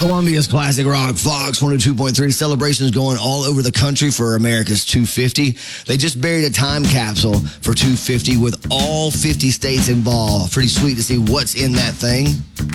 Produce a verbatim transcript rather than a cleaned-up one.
Columbia's Classic Rock Fox one oh two point three celebrations going all over the country for America's two fifty. They just buried a time capsule for two fifty with all fifty states involved. Pretty sweet to see what's in that thing.